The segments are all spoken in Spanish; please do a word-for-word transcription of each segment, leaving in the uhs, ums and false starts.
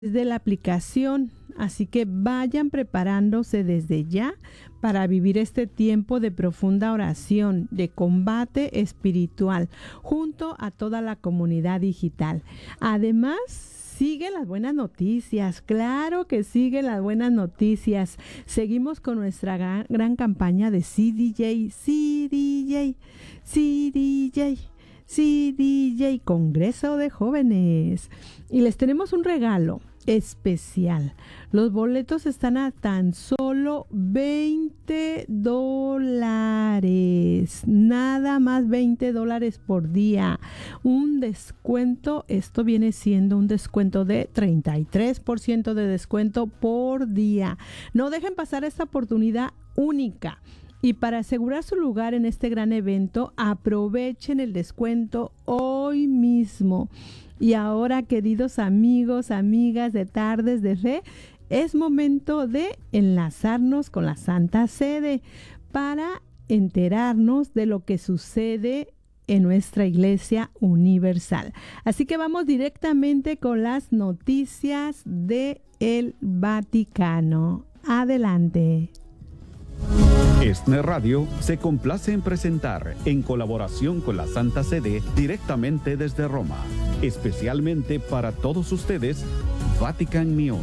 de la aplicación, así que vayan preparándose desde ya para vivir este tiempo de profunda oración, de combate espiritual, junto a toda la comunidad digital. Además, siguen las buenas noticias, claro que siguen las buenas noticias. Seguimos con nuestra gran, gran campaña de C D J, C D J, C D J. C D J, Congreso de Jóvenes. Y les tenemos un regalo especial. Los boletos están a tan solo veinte dólares. Nada más veinte dólares por día. Un descuento, esto viene siendo un descuento de treinta y tres por ciento de descuento por día. No dejen pasar esta oportunidad única. Y para asegurar su lugar en este gran evento, aprovechen el descuento hoy mismo. Y ahora, queridos amigos, amigas de Tardes de Fe, es momento de enlazarnos con la Santa Sede para enterarnos de lo que sucede en nuestra Iglesia Universal. Así que vamos directamente con las noticias del Vaticano. Adelante. ESNE Radio se complace en presentar, en colaboración con la Santa Sede, directamente desde Roma, especialmente para todos ustedes, Vatican News.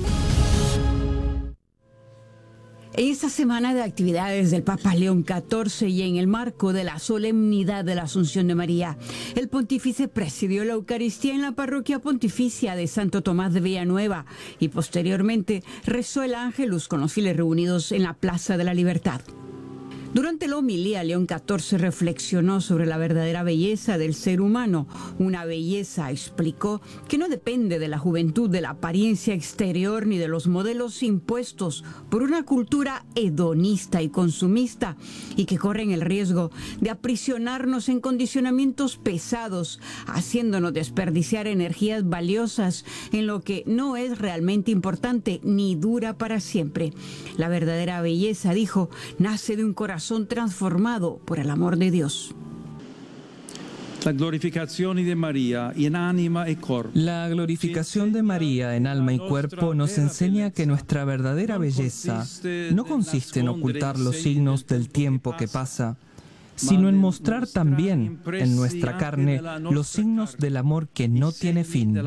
En esta semana de actividades del Papa León catorce y en el marco de la solemnidad de la Asunción de María, el pontífice presidió la Eucaristía en la parroquia pontificia de Santo Tomás de Villanueva y posteriormente rezó el Ángelus con los fieles reunidos en la Plaza de la Libertad. Durante la homilía, León catorce reflexionó sobre la verdadera belleza del ser humano. Una belleza, explicó, que no depende de la juventud, de la apariencia exterior ni de los modelos impuestos por una cultura hedonista y consumista y que corren el riesgo de aprisionarnos en condicionamientos pesados, haciéndonos desperdiciar energías valiosas en lo que no es realmente importante ni dura para siempre. La verdadera belleza, dijo, nace de un corazón transformado por el amor de Dios. La glorificación de María en alma y cuerpo. La glorificación de María en alma y cuerpo nos enseña que nuestra verdadera belleza no consiste en ocultar los signos del tiempo que pasa, sino en mostrar también en nuestra carne los signos del amor que no tiene fin.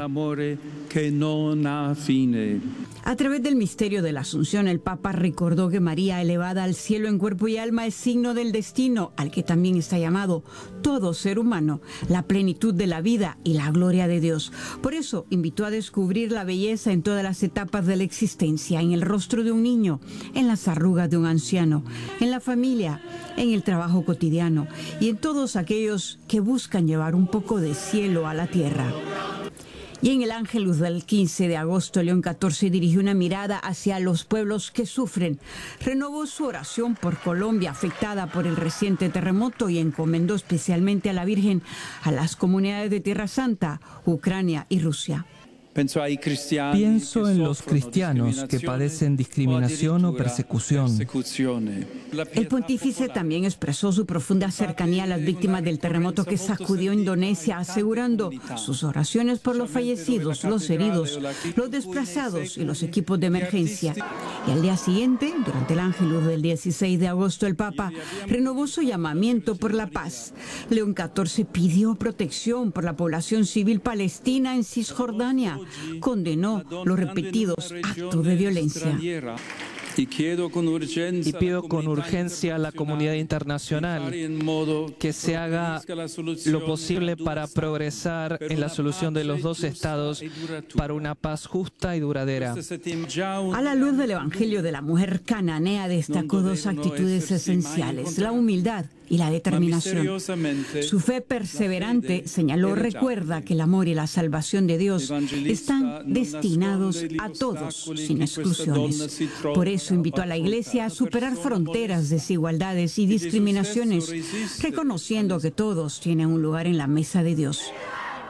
A través del misterio de la Asunción, el Papa recordó que María, elevada al cielo en cuerpo y alma, es signo del destino al que también está llamado todo ser humano, la plenitud de la vida y la gloria de Dios. Por eso invitó a descubrir la belleza en todas las etapas de la existencia, en el rostro de un niño, en las arrugas de un anciano, en la familia, en el trabajo cotidiano y en todos aquellos que buscan llevar un poco de cielo a la tierra. Y en el Ángelus del quince de agosto, León catorce dirigió una mirada hacia los pueblos que sufren. Renovó su oración por Colombia, afectada por el reciente terremoto, y encomendó especialmente a la Virgen a las comunidades de Tierra Santa, Ucrania y Rusia. Pienso en los cristianos que padecen discriminación o persecución. El pontífice también expresó su profunda cercanía a las víctimas del terremoto que sacudió Indonesia, asegurando sus oraciones por los fallecidos, los heridos, los desplazados y los equipos de emergencia. Y al día siguiente, durante el Ángelus del dieciséis de agosto, el Papa renovó su llamamiento por la paz. León catorce pidió protección por la población civil palestina en Cisjordania. Condenó los repetidos actos de violencia. Y pido con urgencia a la comunidad internacional que se haga lo posible para progresar en la solución de los dos estados para una paz justa y duradera. A la luz del Evangelio de la mujer cananea, destacó dos actitudes esenciales: la humildad y la determinación. Su fe perseverante, señaló, recuerda que el amor y la salvación de Dios están destinados a todos, sin exclusiones. Por eso invitó a la Iglesia a superar fronteras, desigualdades y discriminaciones, reconociendo que todos tienen un lugar en la mesa de Dios.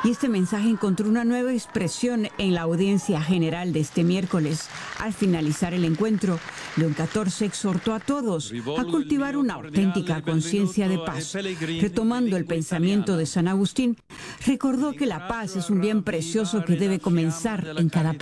Y este mensaje encontró una nueva expresión en la audiencia general de este miércoles. Al finalizar el encuentro, León catorce exhortó a todos a cultivar una auténtica conciencia de paz. Retomando el pensamiento de San Agustín, recordó que la paz es un bien precioso que debe comenzar en cada